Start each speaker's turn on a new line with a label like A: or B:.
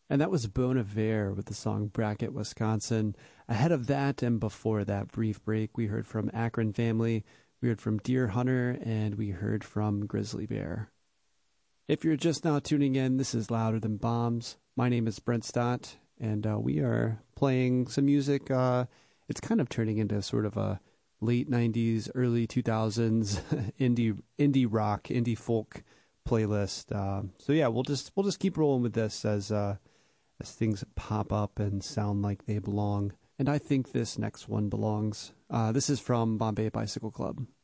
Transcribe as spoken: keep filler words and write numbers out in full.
A: And that was Bon Iver with the song Brackett, Wisconsin. Ahead of that and before that brief break, we heard from Akron Family, we heard from Deer Hunter, and we heard from Grizzly Bear. If you're just now tuning in, this is Louder Than Bombs. My name is Brent Stott, and uh, we are playing some music. Uh, it's kind of turning into sort of a late nineties, early two thousands indie indie rock, indie folk playlist. Uh, so yeah, we'll just we'll just keep rolling with this as uh, as things pop up and sound like they belong. And I think this next one belongs. Uh, this is from Bombay Bicycle Club.